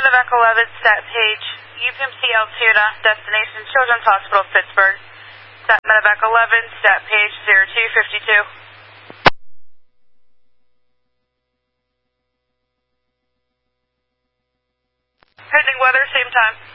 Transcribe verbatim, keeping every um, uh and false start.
Medevac eleven, stat page, U P M C Altoona, destination Children's Hospital, Pittsburgh. Stat Medevac eleven, stat page zero two fifty-two. Pending weather, same time.